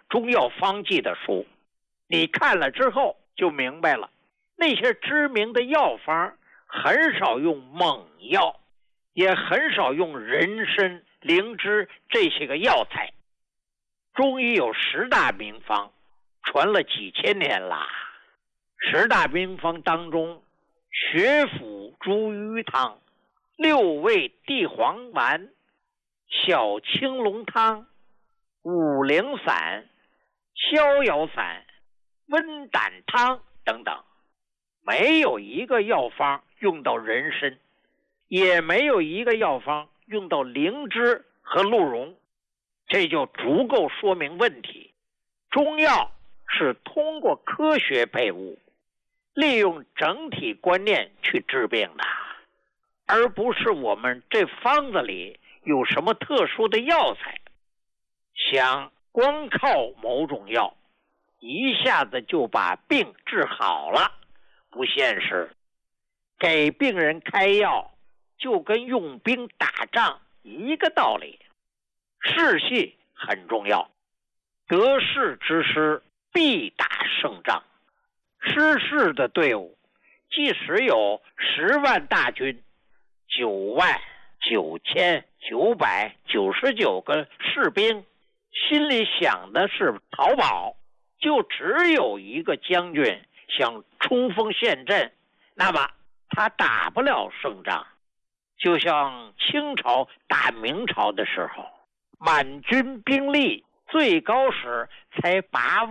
中药方剂的书，你看了之后就明白了，那些知名的药方很少用猛药，也很少用人参、灵芝这些个药材。中医有10大名方，传了几千年啦。10大名方当中，血府茱萸汤、6味地黄丸、小青龙汤、五苓散、逍遥散、温胆汤等等，没有一个药方用到人参，也没有一个药方用到灵芝和鹿茸，这就足够说明问题。中药是通过科学配伍，利用整体观念去治病的，而不是我们这方子里有什么特殊的药材。想光靠某种药一下子就把病治好了，不现实。给病人开药就跟用兵打仗一个道理，士气很重要，得势之师必打胜仗。失势的队伍即使有10万大军99999个士兵，心里想的是逃跑，就只有一个将军想冲锋陷阵，那么他打不了胜仗。就像清朝打明朝的时候，满军兵力最高时才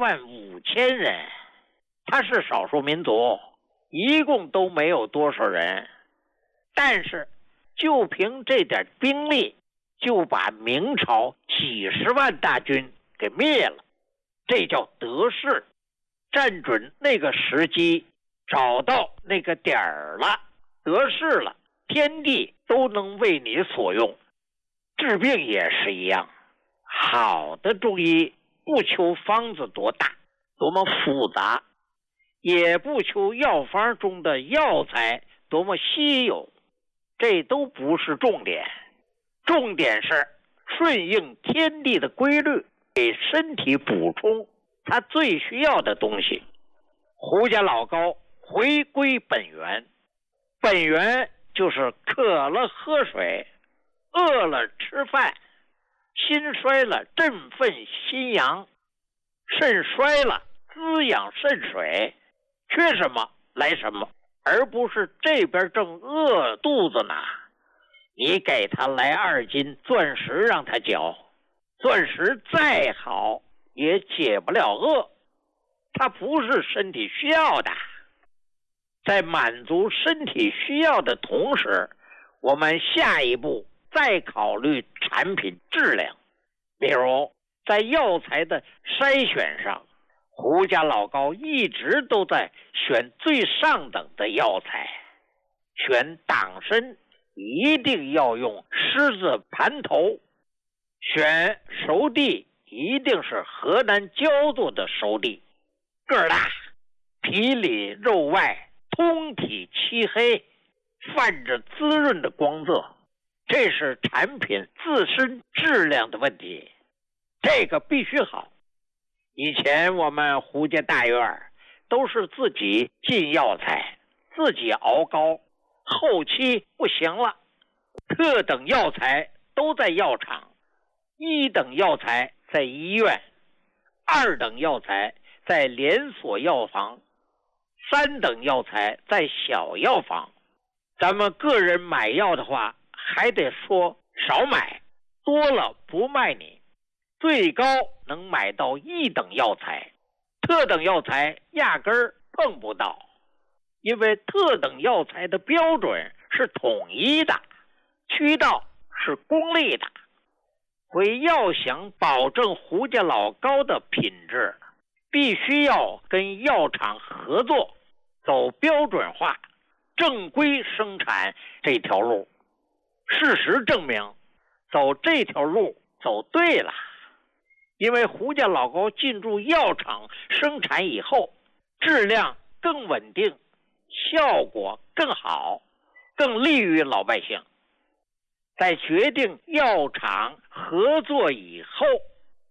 85000人，他是少数民族，一共都没有多少人，但是就凭这点兵力就把明朝几十万大军给灭了，这叫得势。站准那个时机，找到那个点儿了，得势了，天地都能为你所用。治病也是一样，好的中医不求方子多大多么复杂，也不求药方中的药材多么稀有，这都不是重点。重点是顺应天地的规律，给身体补充它最需要的东西。胡家老高回归本源，本源就是渴了喝水，饿了吃饭，心衰了振奋心阳，肾衰了滋养肾水，缺什么来什么，而不是这边正饿肚子呢，你给他来2斤钻石让他嚼，钻石再好也解不了饿，它不是身体需要的。在满足身体需要的同时，我们下一步再考虑产品质量。比如在药材的筛选上，胡家老高一直都在选最上等的药材。选党参一定要用狮子盘头，选熟地一定是河南焦作的熟地，个儿大，皮里肉外，通体漆黑，泛着滋润的光泽，这是产品自身质量的问题，这个必须好。以前我们胡家大院都是自己进药材，自己熬膏，后期不行了，特等药材都在药厂，1等药材在医院，2等药材在连锁药房，3等药材在小药房。咱们个人买药的话，还得说少买，多了不卖你。最高能买到1等药材，特等药材压根儿碰不到，因为特等药材的标准是统一的，渠道是公立的。所以要想保证胡家老高的品质，必须要跟药厂合作，走标准化、正规生产这条路。事实证明，走这条路走对了。因为胡家老高进驻药厂生产以后，质量更稳定，效果更好，更利于老百姓。在决定药厂合作以后，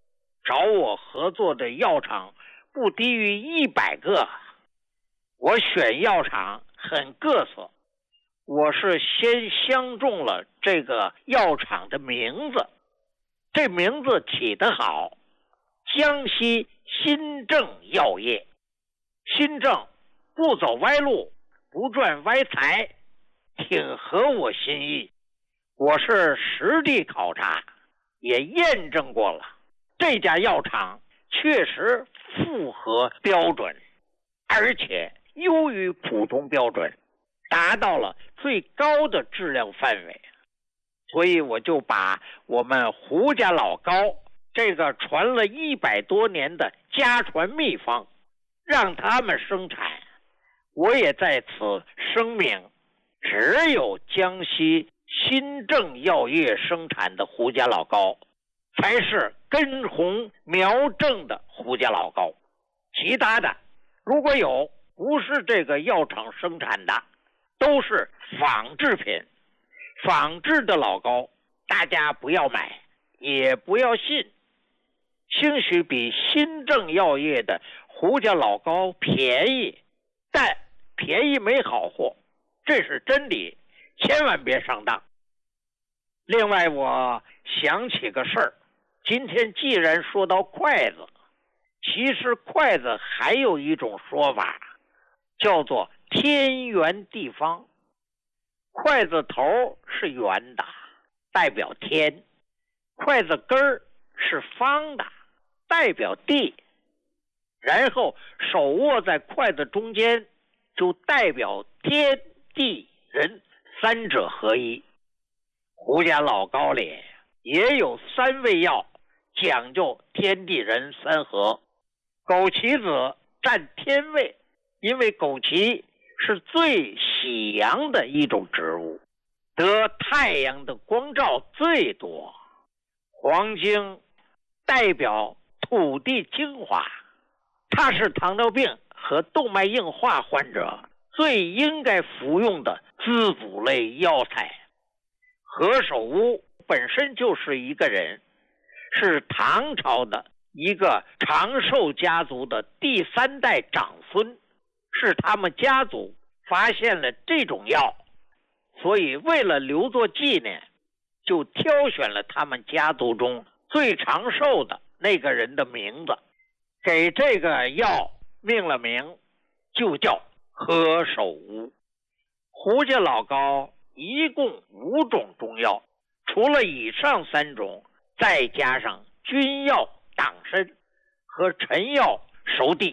找我合作的药厂不低于100个。我选药厂很各色，我是先相中了这个药厂的名字，这名字起得好，江西新政药业。新政不走歪路，不赚歪财，挺合我心意。我是实地考察，也验证过了，这家药厂确实符合标准，而且优于普通标准，达到了最高的质量范围。所以我就把我们胡家老高这个传了100多年的家传秘方让他们生产。我也在此声明，只有江西新政药业生产的胡家老高才是根红苗正的胡家老高，其他的如果有不是这个药厂生产的，都是仿制品。仿制的老高大家不要买，也不要信。兴许比新政药业的胡家老高便宜，但便宜没好货，这是真理，千万别上当。另外我想起个事儿，今天既然说到筷子，其实筷子还有一种说法，叫做天圆地方。筷子头是圆的，代表天；筷子根儿是方的，代表地。然后手握在筷子中间，就代表天地人三者合一。胡家老高里也有3味药，讲究天地人三合。枸杞子占天位，因为枸杞是最喜阳的一种植物，得太阳的光照最多。黄精代表土地精华，它是糖尿病和动脉硬化患者最应该服用的滋补类药材。何首乌本身就是一个人，是唐朝的一个长寿家族的第3代长孙，是他们家族发现了这种药，所以为了留作纪念，就挑选了他们家族中最长寿的那个人的名字，给这个药命了名，就叫何首乌。胡家老高一共5种中药，除了以上3种，再加上君药党参和陈药熟地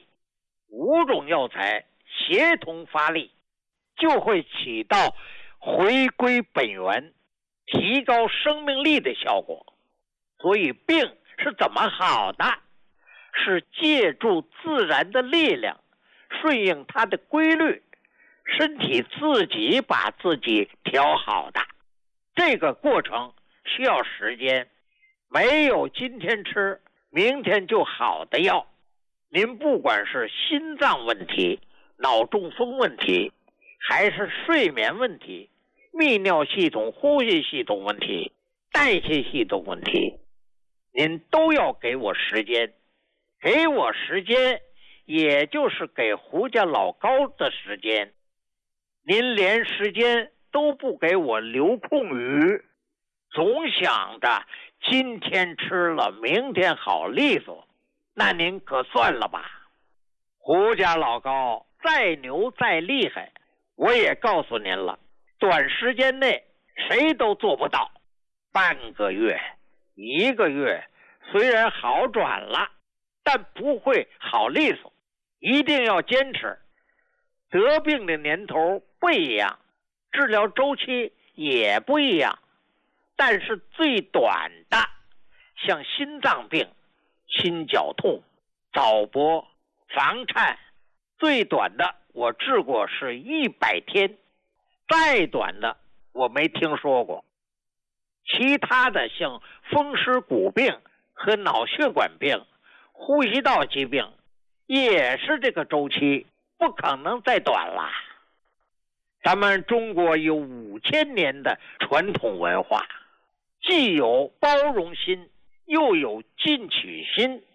，5种药材协同发力，就会起到回归本源、提高生命力的效果。所以病是怎么好的？是借助自然的力量，顺应它的规律，身体自己把自己调好的。这个过程需要时间，没有今天吃明天就好的药。您不管是心脏问题、脑中风问题，还是睡眠问题、泌尿系统、呼吸系统问题、代谢系统问题，您都要给我时间。给我时间，也就是给胡家老高的时间。您连时间都不给我留空余，总想着今天吃了明天好利索，那您可算了吧。胡家老高再牛再厉害，我也告诉您了，短时间内谁都做不到。半个月、1个月虽然好转了，但不会好利索，一定要坚持。得病的年头不一样，治疗周期也不一样，但是最短的像心脏病、心绞痛、早搏、房颤，最短的我治过是100天，再短的我没听说过。其他的像风湿骨病和脑血管病、呼吸道疾病，也是这个周期，不可能再短了。咱们中国有5000年的传统文化，既有包容心，又有进取心。